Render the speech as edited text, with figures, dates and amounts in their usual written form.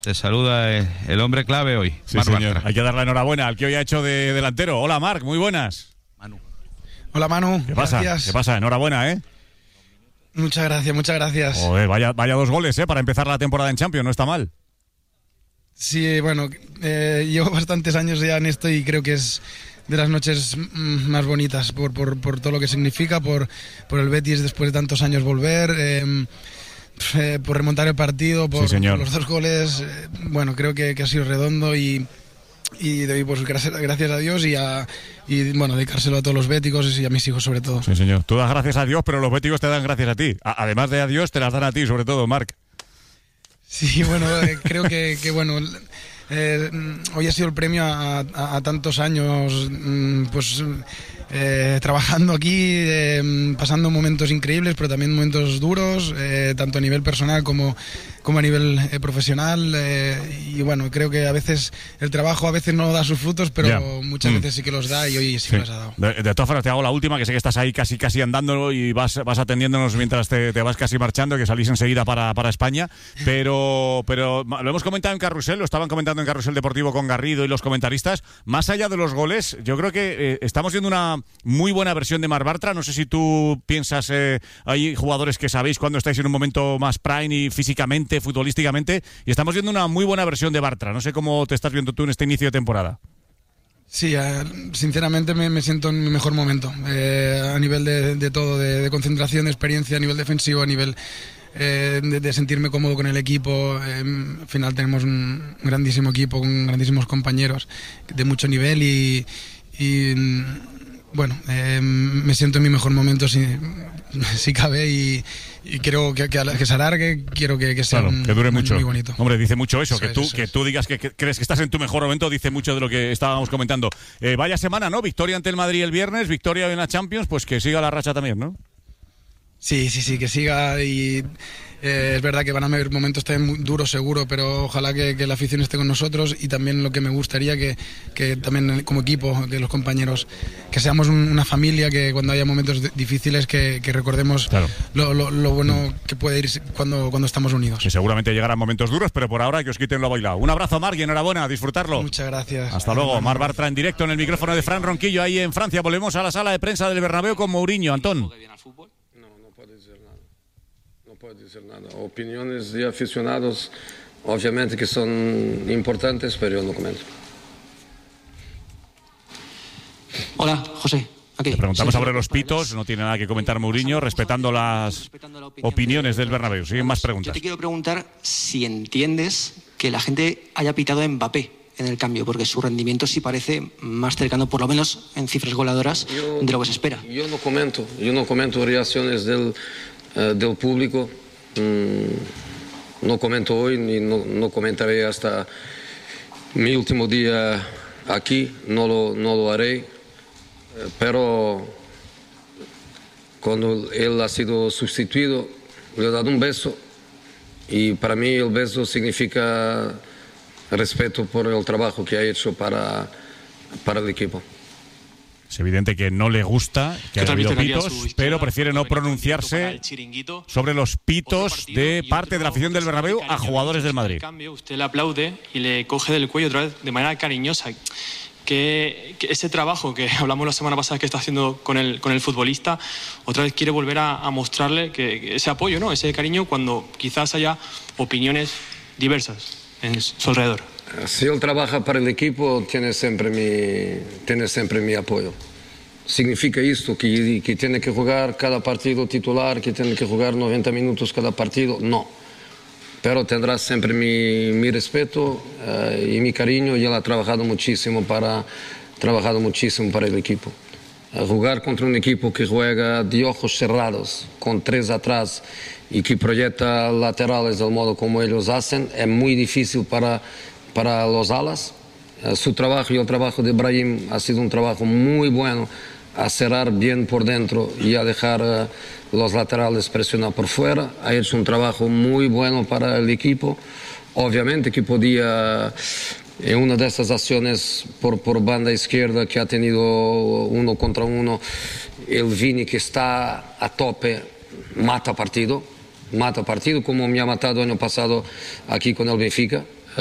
Te saluda el hombre clave hoy, Sí, Marc señor. Bartra. Hay que dar la enhorabuena al que hoy ha hecho de delantero. Hola, Marc, muy buenas. Manu. Hola, Manu. ¿Qué pasa? Gracias. ¿Qué pasa? Enhorabuena, ¿eh? Muchas gracias, muchas gracias. Joder, vaya 2 goles, ¿eh? Para empezar la temporada en Champions, no está mal. Sí, bueno, llevo bastantes años ya en esto y creo que es de las noches más bonitas por todo lo que significa, por el Betis después de tantos años volver, por remontar el partido, por los 2 goles. Bueno, creo que ha sido redondo y doy pues gracias a Dios y bueno, dedicárselo a todos los béticos y a mis hijos sobre todo. Sí, señor. Tú das gracias a Dios, pero los béticos te dan gracias a ti. Además de a Dios, te las dan a ti, sobre todo, Marc. Sí, bueno, creo que bueno, hoy ha sido el premio a tantos años pues trabajando aquí, pasando momentos increíbles, pero también momentos duros, tanto a nivel personal como a nivel profesional, y bueno, creo que a veces el trabajo a veces no da sus frutos, pero muchas veces sí que los da y hoy sí los ha dado. De todas formas, te hago la última, que sé que estás ahí casi andando y vas atendiéndonos mientras te vas casi marchando, que salís enseguida para España, pero lo hemos comentado en Carrusel, lo estaban comentando en Carrusel Deportivo con Garrido y los comentaristas. Más allá de los goles, yo creo que estamos viendo una muy buena versión de Marc Bartra. No sé si tú piensas, hay jugadores que sabéis cuando estáis en un momento más prime y físicamente, futbolísticamente, y estamos viendo una muy buena versión de Bartra. No sé cómo te estás viendo tú en este inicio de temporada. Sí, sinceramente me siento en mi mejor momento, a nivel de todo, de concentración, de experiencia, a nivel defensivo, a nivel de sentirme cómodo con el equipo. Al final tenemos un grandísimo equipo con grandísimos compañeros de mucho nivel y bueno, me siento en mi mejor momento si cabe y quiero que se alargue, quiero que sea que dure mucho. Muy bonito. Hombre, dice mucho eso, Eso que es. tú digas que crees que estás en tu mejor momento, dice mucho de lo que estábamos comentando. Vaya semana, ¿no? Victoria ante el Madrid el viernes, victoria hoy en la Champions, pues que siga la racha también, ¿no? Sí, que siga y es verdad que van a haber momentos también muy duros seguro, pero ojalá que la afición esté con nosotros y también lo que me gustaría que también como equipo, que los compañeros, que seamos una familia, que cuando haya momentos difíciles que recordemos lo bueno que puede ir cuando estamos unidos. Que seguramente llegarán momentos duros, pero por ahora que os quiten lo bailado. Un abrazo, Marc, y enhorabuena, a disfrutarlo. Muchas gracias. Hasta luego. Marc Bartra en directo en el micrófono de Fran Ronquillo ahí en Francia. Volvemos a la sala de prensa del Bernabéu con Mourinho. Antón. No puedo decir nada. Opiniones de aficionados, obviamente que son importantes, pero yo no comento. Hola, José. Aquí. Le preguntamos sobre los pitos, no tiene nada que comentar Mourinho, respetando las opiniones del Bernabéu. Siguen más preguntas. Yo te quiero preguntar si entiendes que la gente haya pitado a Mbappé en el cambio, porque su rendimiento sí parece más cercano, por lo menos en cifras goleadoras, de lo que se espera. Yo no comento reacciones del público. No comento hoy ni no comentaré hasta mi último día aquí, no lo haré, pero cuando él ha sido sustituido le he dado un beso y para mí el beso significa respeto por el trabajo que ha hecho para el equipo. Es evidente que no le gusta que haya habido pitos, pero prefiere no pronunciarse sobre los pitos de parte de la afición del Bernabéu a jugadores del Madrid. En cambio, usted le aplaude y le coge del cuello otra vez de manera cariñosa. Que ese trabajo que hablamos la semana pasada que está haciendo con el futbolista, otra vez quiere volver a mostrarle que ese apoyo, ¿no? Ese cariño cuando quizás haya opiniones diversas en su alrededor. Si él trabaja para el equipo, tiene siempre mi apoyo. Significa esto, que tiene que jugar cada partido titular, que tiene que jugar 90 minutos cada partido, no. Pero tendrá siempre mi respeto y mi cariño, y él ha trabajado muchísimo para el equipo. Jugar contra un equipo que juega de ojos cerrados, con 3 atrás y que proyecta laterales del modo como ellos hacen, es muy difícil para los alas. Su trabajo y el trabajo de Brahim ha sido un trabajo muy bueno, a cerrar bien por dentro y a dejar los laterales presionar por fuera. Ha hecho un trabajo muy bueno para el equipo. Obviamente que podía, en una de estas acciones por banda izquierda que ha tenido 1 contra 1, el Vini, que está a tope, mata partido como me ha matado el año pasado aquí con el Benfica.